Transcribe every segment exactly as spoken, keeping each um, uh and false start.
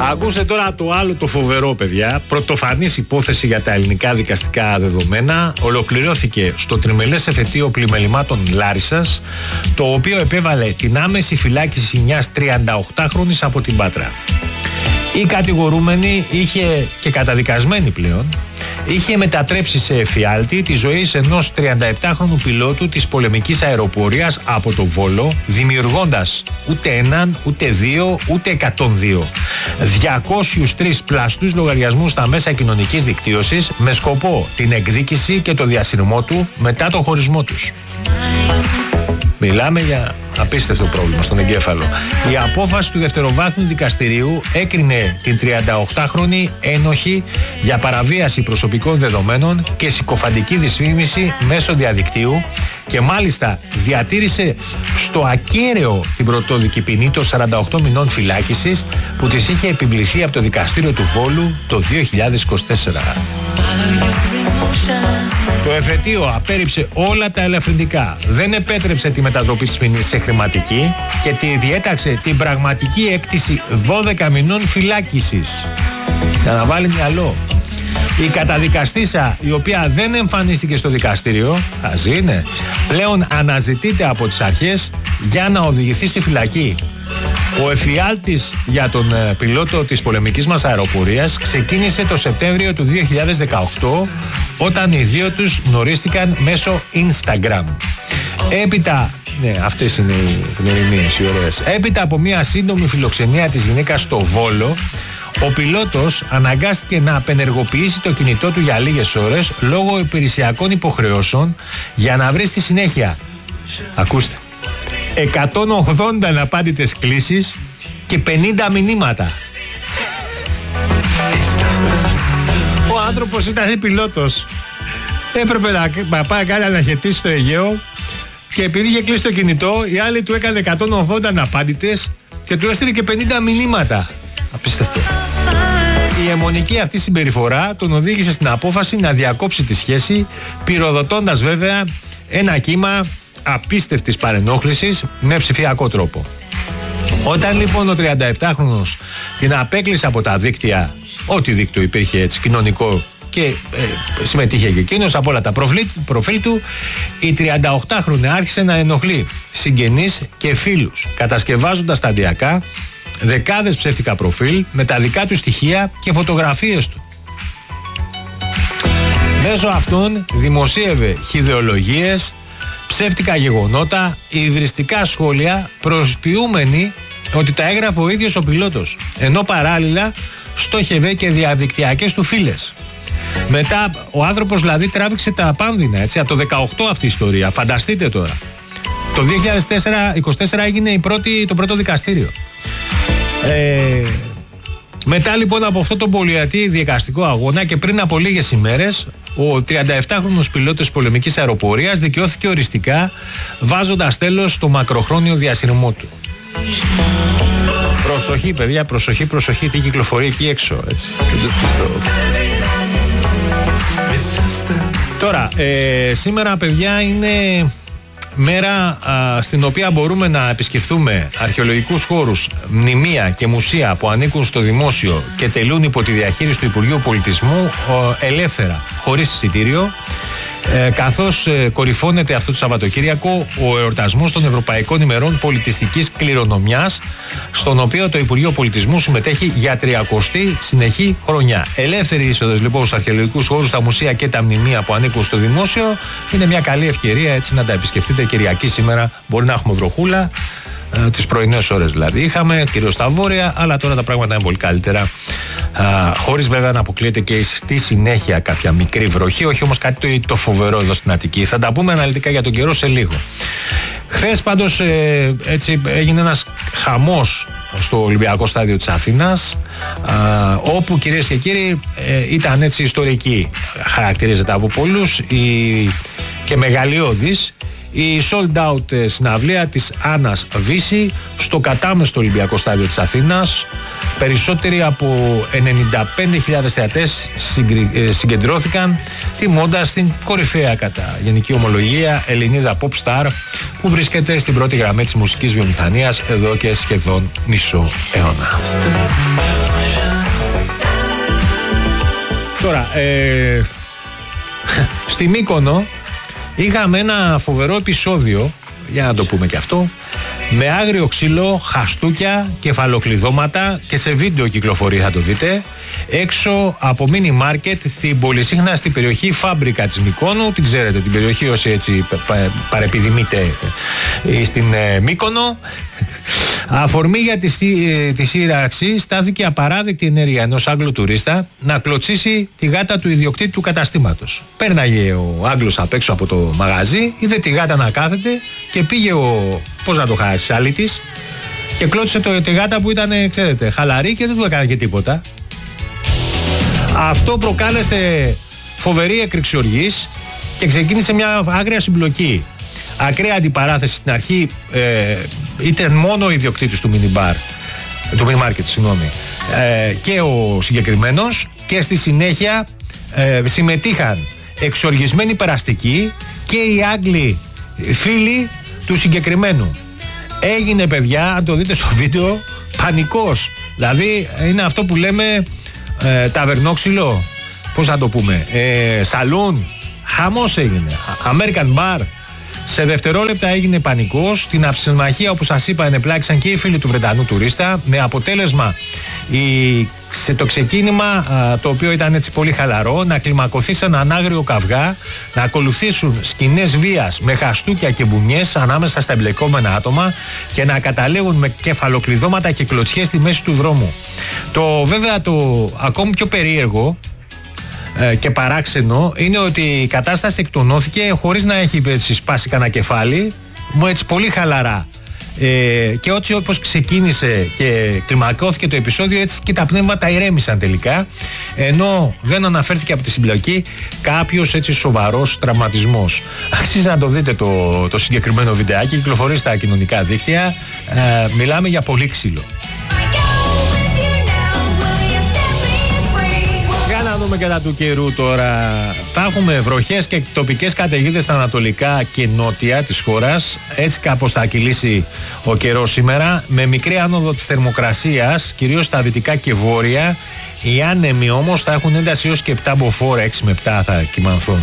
Ακούστε τώρα το άλλο το φοβερό, παιδιά. Πρωτοφανής υπόθεση για τα ελληνικά δικαστικά δεδομένα ολοκληρώθηκε στο τριμελές εφετείο πλημελημάτων Λάρισσας, το οποίο επέβαλε την άμεση φυλάκιση μιας τριανταοκτάχρονης από την Πάτρα. Η κατηγορούμενη είχε, και καταδικασμένη πλέον, είχε μετατρέψει σε εφιάλτη τη ζωή ενός τριανταεπτάχρονου πιλότου της πολεμικής αεροπορίας από το Βόλο, δημιουργώντας ούτε έναν, ούτε δύο, ούτε εκατόν δύο. διακόσιους τρεις πλαστούς λογαριασμούς στα μέσα κοινωνικής δικτύωσης με σκοπό την εκδίκηση και το διασυρμό του μετά τον χωρισμό τους. Μιλάμε για απίστευτο πρόβλημα στον εγκέφαλο. Η απόφαση του δευτεροβάθμιου δικαστηρίου έκρινε την τριανταοκτάχρονη ένοχη για παραβίαση προσωπικών δεδομένων και συκοφαντική δυσφήμιση μέσω διαδικτύου και μάλιστα διατήρησε στο ακέραιο την πρωτόδικη ποινή των σαράντα οκτώ μηνών φυλάκισης που της είχε επιβληθεί από το δικαστήριο του Βόλου το δύο χιλιάδες είκοσι τέσσερα. Το εφετείο απέρριψε όλα τα ελαφρυντικά, δεν επέτρεψε τη μετατροπή της ποινής σε χρηματική και τη διέταξε την πραγματική έκτηση δώδεκα μηνών φυλάκισης. Για να βάλει μυαλό. Η καταδικαστήσα, η οποία δεν εμφανίστηκε στο δικαστήριο, ας είναι, πλέον αναζητείται από τις αρχές για να οδηγηθεί στη φυλακή. Ο εφιάλτης για τον πιλότο της πολεμικής μας αεροπορίας ξεκίνησε το Σεπτέμβριο του δύο χιλιάδες δεκαοκτώ, όταν οι δύο τους γνωρίστηκαν μέσω Instagram. Έπειτα, ναι, αυτές είναι οι γνωριμίες, οι ωραίες. Έπειτα από μια σύντομη φιλοξενία της γυναίκας στο Βόλο, ο πιλότος αναγκάστηκε να απενεργοποιήσει το κινητό του για λίγες ώρες λόγω υπηρεσιακών υποχρεώσεων για να βρει στη συνέχεια, ακούστε, εκατόν ογδόντα αναπάντητες κλήσεις και πενήντα μηνύματα. Ο άνθρωπος ήταν πιλότος. Έπρεπε να πάει κάτι να αναχαιτήσει στο Αιγαίο και επειδή είχε κλείσει το κινητό, η άλλη του έκανε εκατόν ογδόντα αναπάντητες και του έστειλε και πενήντα μηνύματα. Απίστευτο. Η αιμονική αυτή συμπεριφορά τον οδήγησε στην απόφαση να διακόψει τη σχέση, πυροδοτώντας βέβαια ένα κύμα απίστευτης παρενόχλησης με ψηφιακό τρόπο. Όταν λοιπόν ο τριανταεπτάχρονος την απέκλεισε από τα δίκτυα, ό,τι δίκτυο υπήρχε έτσι κοινωνικό, και ε, συμμετείχε και εκείνος από όλα τα προφίλ, προφίλ του, η τριανταοκτάχρονη άρχισε να ενοχλεί συγγενείς και φίλους, κατασκευάζοντας σταδιακά δεκάδες ψεύτικα προφίλ με τα δικά του στοιχεία και φωτογραφίες του. Μέσω αυτών δημοσίευε χυδεολογίες, ψεύτικα γεγονότα, υβριστικά σχόλια, προσποιούμενοι ότι τα έγραφε ο ίδιος ο πιλότος, ενώ παράλληλα στόχευε και διαδικτυακές του φίλες. Μετά ο άνθρωπος δηλαδή τράβηξε τα πάνδυνα, έτσι, από το δεκαοκτώ αυτή η ιστορία, φανταστείτε τώρα. Το δύο χιλιάδες είκοσι τέσσερα έγινε η πρώτη, το πρώτο δικαστήριο. Ε, μετά λοιπόν από αυτό το πολυετή δικαστικό αγώνα και πριν από λίγες ημέρες, ο τριανταεπτάχρονος πιλότος πολεμικής αεροπορίας δικαιώθηκε οριστικά, βάζοντας τέλος στο μακροχρόνιο διασυρμό του. Προσοχή παιδιά, προσοχή, προσοχή, τι κυκλοφορεί εκεί έξω, έτσι. Τώρα, ε, σήμερα παιδιά είναι μέρα α, στην οποία μπορούμε να επισκεφθούμε αρχαιολογικούς χώρους, μνημεία και μουσεία που ανήκουν στο δημόσιο και τελούν υπό τη διαχείριση του Υπουργείου Πολιτισμού ο, ελεύθερα, χωρίς εισιτήριο, ε, καθώς ε, κορυφώνεται αυτό το Σαββατοκύριακο ο εορτασμός των Ευρωπαϊκών ημερών πολιτιστικής κληρονομιάς, στον οποίο το Υπουργείο Πολιτισμού συμμετέχει για τριακοστή συνεχή χρονιά. Ελεύθερη είσοδος λοιπόν στους αρχαιολογικούς χώρους, τα μουσεία και τα μνημεία που ανήκουν στο δημόσιο. Είναι μια καλή ευκαιρία έτσι να τα επισκεφτείτε. Κυριακή σήμερα μπορεί να έχουμε βροχούλα, ε, τις πρωινές ώρες δηλαδή είχαμε, κυρίως στα βόρεια, αλλά τώρα τα πράγματα είναι πολύ καλύτερα. Uh, χωρίς βέβαια να αποκλείεται και στη συνέχεια κάποια μικρή βροχή, όχι όμως κάτι το, το φοβερό εδώ στην Αττική. Θα τα πούμε αναλυτικά για τον καιρό σε λίγο. Χθες πάντως ε, έτσι έγινε ένας χαμός στο Ολυμπιακό Στάδιο της Αθήνας, uh, όπου κυρίες και κύριοι ε, ήταν έτσι ιστορική, χαρακτηρίζεται από πολλούς η, και μεγαλειώδης η sold out συναυλία της Άννας Βύση στο κατάμεστο Ολυμπιακό Στάδιο της Αθήνας. Περισσότεροι από ενενήντα πέντε χιλιάδες θεατές συγκεντρώθηκαν, τιμώντας την κορυφαία κατά γενική ομολογία Ελληνίδα pop star που βρίσκεται στην πρώτη γραμμή της μουσικής βιομηχανίας εδώ και σχεδόν μισό αιώνα. Τώρα, ε, στη Μύκονο είχαμε ένα φοβερό επεισόδιο, για να το πούμε και αυτό, με άγριο ξύλο, χαστούκια, κεφαλοκλειδώματα και σε βίντεο κυκλοφορεί, θα το δείτε, έξω από μίνι μάρκετ στην πολυσύχναστη περιοχή Φάμπρικα της Μυκόνου. Την ξέρετε την περιοχή όσοι έτσι παρεπιδημείτε στην Μύκονο. Αφορμή για τη, τη σύραξη στάθηκε απαράδεκτη ενέργεια ενός Άγγλου τουρίστα να κλωτσίσει τη γάτα του ιδιοκτήτη του καταστήματος. Πέρναγε ο Άγγλος απ' έξω από το μαγαζί, είδε τη γάτα να κάθεται και πήγε ο, πώς να το χάσει, αλήτης, και κλώτσισε το, τη γάτα που ήταν, ξέρετε, χαλαρή και δεν του έκανε και τίποτα. Αυτό προκάλεσε φοβερή έκρηξη οργής και ξεκίνησε μια άγρια συμπλοκή. Ακραία αντιπαράθεση στην αρχή, ε, ήταν μόνο ο ιδιοκτήτης του μινιμπάρ, του μίνι μάρκετ, συγγνώμη, ε, και ο συγκεκριμένος, και στη συνέχεια ε, συμμετείχαν εξοργισμένοι περαστικοί και οι Άγγλοι φίλοι του συγκεκριμένου. Έγινε, παιδιά, αν το δείτε στο βίντεο, πανικός. Δηλαδή είναι αυτό που λέμε ε, ταβερνόξυλο, πώς να το πούμε, ε, σαλούν, χαμός έγινε, American Bar. Σε δευτερόλεπτα έγινε πανικός. Στην αψημαχία, όπως σας είπα, ενεπλάκησαν και οι φίλοι του Βρετανού τουρίστα, με αποτέλεσμα η, σε το ξεκίνημα, α, το οποίο ήταν έτσι πολύ χαλαρό, να κλιμακωθεί σε έναν άγριο καυγά, να ακολουθήσουν σκηνές βίας με χαστούκια και μπουνιές ανάμεσα στα εμπλεκόμενα άτομα και να καταλήγουν με κεφαλοκλειδώματα και κλωτσιές στη μέση του δρόμου. Το βέβαια το ακόμη πιο περίεργο και παράξενο είναι ότι η κατάσταση εκτονώθηκε χωρίς να έχει έτσι σπάσει κανένα κεφάλι, μου έτσι πολύ χαλαρά, ε, και έτσι όπως ξεκίνησε και κλιμακώθηκε το επεισόδιο, έτσι και τα πνεύματα ηρέμησαν τελικά, ενώ δεν αναφέρθηκε από τη συμπλοκή κάποιος έτσι σοβαρός τραυματισμός. Αξίζει να το δείτε το, το συγκεκριμένο βιντεάκι, κυκλοφορεί στα κοινωνικά δίκτυα, ε, μιλάμε για πολύ ξύλο. Να δούμε και τα του καιρού τώρα. Θα έχουμε βροχές και τοπικές καταιγίδες στα ανατολικά και νότια της χώρας. Έτσι κάπως θα κυλήσει ο καιρός σήμερα, με μικρή άνοδο της θερμοκρασίας, κυρίως στα δυτικά και βόρεια. Οι άνεμοι όμως θα έχουν ένταση έως και επτά μποφόρ, έξι με επτά θα κυμανθούν.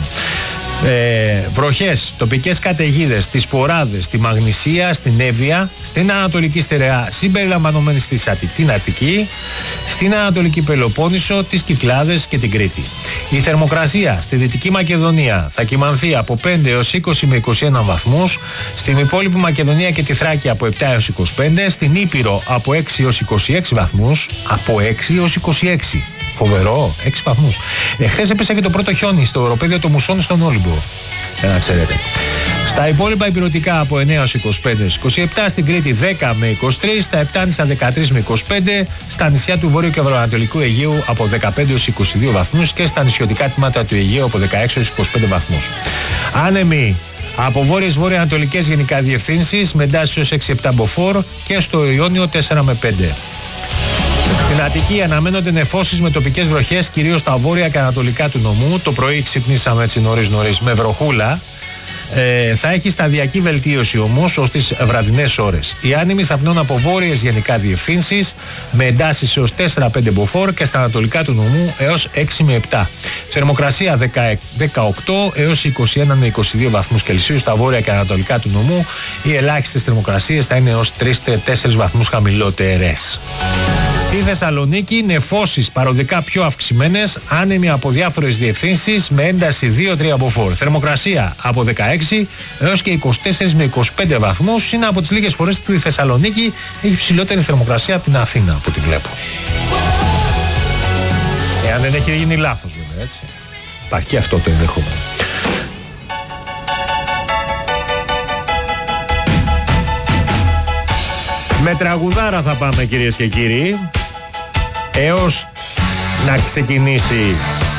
Ε, βροχές, τοπικές καταιγίδες στις Ποράδες, στη Μαγνησία, στην Εύβοια, στην Ανατολική Στερεά συμπεριλαμβανομένη στη Αττική, Αττική, στην Ανατολική Πελοπόννησο, τις Κυκλάδες και την Κρήτη. Η θερμοκρασία στη Δυτική Μακεδονία θα κυμανθεί από πέντε έως είκοσι με είκοσι ένα βαθμούς, στην υπόλοιπη Μακεδονία και τη Θράκη από επτά έως είκοσι πέντε, στην Ήπειρο από έξι έως είκοσι έξι βαθμούς, από έξι έως είκοσι έξι. Φοβερό, έξι βαθμούς. Εχθές έπεσε και το πρώτο χιόνι στο οροπέδιο του Μουσών στον Όλυμπο. Για να ξέρετε. Στα υπόλοιπα υπηρετικά από εννέα έως είκοσι πέντε έως είκοσι επτά, στην Κρήτη δέκα με είκοσι τρία, στα Επτάνησα δεκατρία με είκοσι πέντε, στα νησιά του Βόρειου και Βορειοανατολικού Αιγαίου από δεκαπέντε έως είκοσι δύο βαθμούς και στα νησιωτικά τμήματα του Αιγαίου από δεκαέξι έως είκοσι πέντε βαθμούς. Άνεμοι από βόρειες βορειοανατολικές γενικά διευθύνσεις με εντάσεις έως έξι επτά μποφόρ και στο Ιόνιο τέσσερα με πέντε. Στην Αττική αναμένονται νεφώσεις με τοπικές βροχές, κυρίως στα βόρεια και ανατολικά του νομού. Το πρωί ξυπνήσαμε έτσι νωρίς νωρίς με βροχούλα. Ε, θα έχει σταδιακή βελτίωση όμως ως τις βραδινές ώρες. Οι άνεμοι θα πνέουν από βόρειες γενικά διευθύνσεις με εντάσεις έως τέσσερα πέντε μποφόρ και στα ανατολικά του νομού έως έξι με επτά. Θερμοκρασία δεκαοκτώ έως είκοσι ένα με είκοσι δύο βαθμούς Κελσίου στα βόρεια και ανατολικά του νομού. Οι ελάχιστες θερμοκρασίες θα είναι έως τρία με τέσσερα βαθμούς χαμηλότερες. Στη Θεσσαλονίκη νεφώσεις παροδικά πιο αυξημένες, άνεμοι από διάφορες διευθύνσεις με ένταση δύο τρία μποφόρ. Θερμοκρασία από δεκαέξι έως και είκοσι τέσσερα με είκοσι πέντε βαθμούς. Είναι από τις λίγες φορές που η Θεσσαλονίκη έχει ψηλότερη θερμοκρασία από την Αθήνα, από ό,τι βλέπω. Εάν δεν έχει γίνει λάθος, βέβαια, έτσι. Υπάρχει αυτό το ενδεχόμενο. Με τραγουδάρα θα πάμε, κυρίες και κύριοι, έως να ξεκινήσει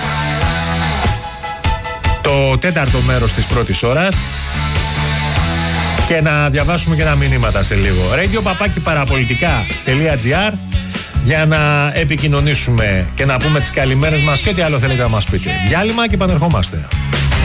το τέταρτο μέρος της πρώτης ώρας και να διαβάσουμε και ένα μηνύματα σε λίγο. radio παπάκι παραπολιτικά τελεία gr για να επικοινωνήσουμε και να πούμε τις καλημέρες μας και ό,τι άλλο θέλετε να μας πείτε. Διάλειμμα και επανερχόμαστε.